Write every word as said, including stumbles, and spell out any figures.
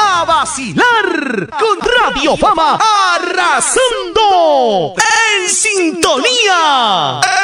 a vacilar con Radio Fama arrasando en sintonía.